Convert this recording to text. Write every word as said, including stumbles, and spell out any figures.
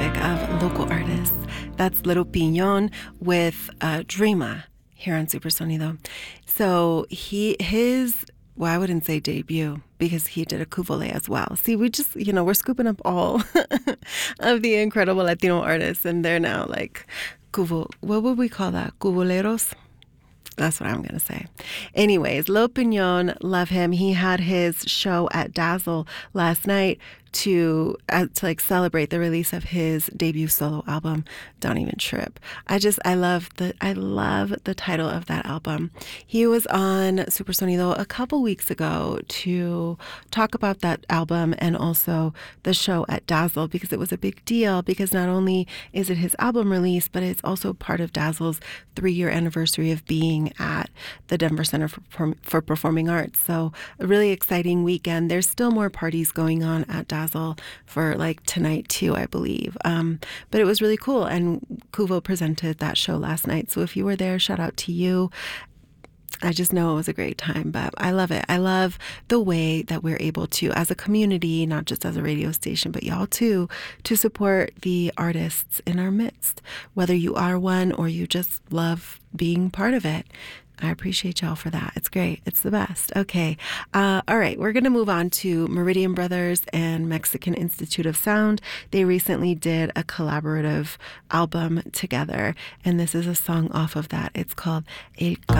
music of local artists. That's Little Piñon with uh, Dreama here on Supersonido. So he his well, I wouldn't say debut because he did a Cuvole as well. See, we just, you know, we're scooping up all of the incredible Latino artists, and they're now like Cuvo. What would we call that? Cuvoleros? That's what I'm going to say. Anyways, Lil Piñon, love him. He had his show at Dazzle last night to uh, to like celebrate the release of his debut solo album, Don't Even Trip. I just I love the I love the title of that album. He was on Supersonido a couple weeks ago to talk about that album and also the show at Dazzle, because it was a big deal, because not only is it his album release, but it's also part of Dazzle's three-year anniversary of being at the Denver Center for, for Performing Arts. So a really exciting weekend. There's still more parties going on at Dazzle for like tonight too, I believe. Um, but it was really cool, and Cuvo presented that show last night. So if you were there, shout out to you. I just know it was a great time, but I love it. I love the way that we're able to, as a community, not just as a radio station, but y'all too, to support the artists in our midst, whether you are one or you just love being part of it. I appreciate y'all for that. It's great. It's the best. Okay. Uh, all right. We're going to move on to Meridian Brothers and Mexican Institute of Sound. They recently did a collaborative album together, and this is a song off of that. It's called El